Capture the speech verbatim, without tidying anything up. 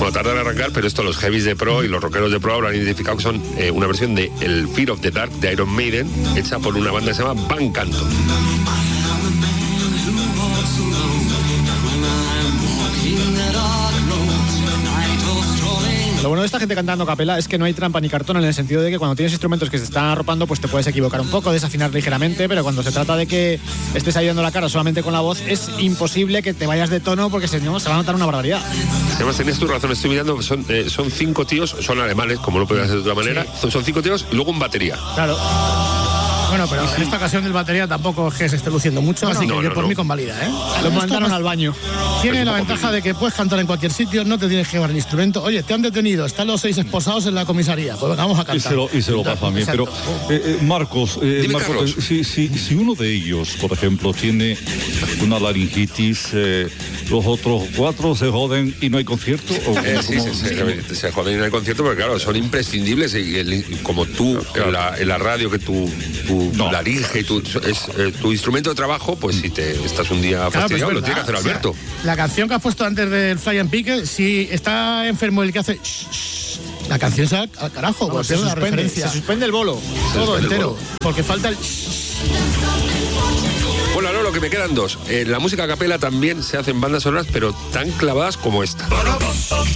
Bueno, tardan en arrancar, pero esto los heavies de pro y los rockeros de pro habrán identificado que son eh, una versión de el Fear of the Dark de Iron Maiden, hecha por una banda que se llama Van Canto. Lo bueno de esta gente cantando a capela es que no hay trampa ni cartón, en el sentido de que cuando tienes instrumentos que se están arropando, pues te puedes equivocar un poco, desafinar ligeramente, pero cuando se trata de que estés ayudando la cara solamente con la voz, es imposible que te vayas de tono porque si no, se va a notar una barbaridad. Además, tenías tu razón, estoy mirando, son, eh, son cinco tíos, son alemanes, como no puede ser de otra manera, sí. son, son cinco tíos y luego un batería. Claro. Bueno, pero en esta ocasión el batería tampoco es que se esté luciendo mucho, no, así no, que yo no, por no. mí convalida, ¿eh? Lo mandaron al baño. Tiene la ventaja de que puedes cantar en cualquier sitio, no te tienes que llevar el instrumento. Oye, te han detenido, están los seis esposados en la comisaría, pues vamos a cantar. Y se lo, y se lo pasa a mí, pero eh, eh, Marcos, eh, Marcos eh, si, si, si uno de ellos, por ejemplo, tiene una laringitis, eh, los otros cuatro se joden y no hay concierto. ¿O eh, sí, sí, sí, se, se joden y no hay concierto, porque claro, son imprescindibles y el, como tú, claro. en, la, en la radio, que tu, tu no. laringe y tu, es, eh, tu instrumento de trabajo, pues si te estás un día fastidiado, claro, pues lo tiene que hacer Alberto. O sea, la canción que has puesto antes del Fly and Pique, si está enfermo el que hace shh, shh, la canción se va al carajo, no, pues se, es suspende, una referencia. se suspende el bolo, se todo entero, bolo. Porque falta el Bueno, ahora lo que me quedan dos. Eh, la música a capela también se hace en bandas sonoras, pero tan clavadas como esta.